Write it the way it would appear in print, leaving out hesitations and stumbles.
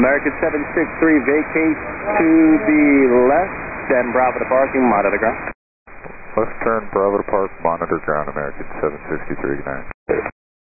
American 763, vacate to the left, then Bravo to parking, monitor ground. Left turn, Bravo to park, monitor ground, American 763, good night.